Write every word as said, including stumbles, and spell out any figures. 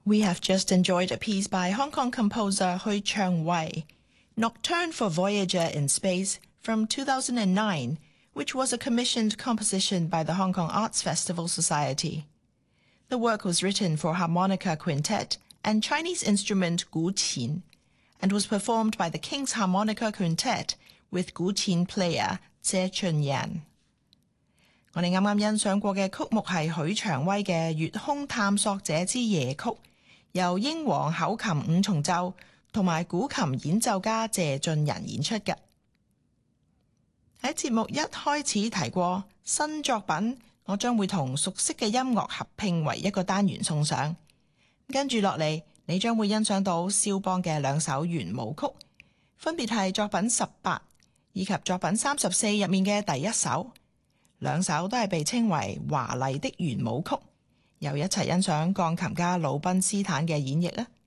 We have just enjoyed a piece by Hong Kong composer Hui Chang-wei, Nocturne for Voyager in Space from two thousand nine, which was a commissioned composition by the Hong Kong Arts Festival Society. The work was written for harmonica quintet and Chinese instrument guqin, and was performed by the King's Harmonica Quintet with guqin player Jie Chunyan. 我哋啱啱欣賞過嘅曲目係許長威嘅《月空探索者之夜曲》，由英皇口琴五重奏同埋古琴演奏家謝俊仁演出嘅。喺節目一開始提過新作品，我將會同熟悉嘅音樂合拼為一個單元送上。跟住落嚟，你將會欣賞到肖邦嘅兩首圓舞曲，分別係作品十八以及作品三十四入面嘅第一首。兩首都係被稱為華麗的圓舞曲，又一齊欣賞鋼琴家魯賓斯坦嘅演繹啦。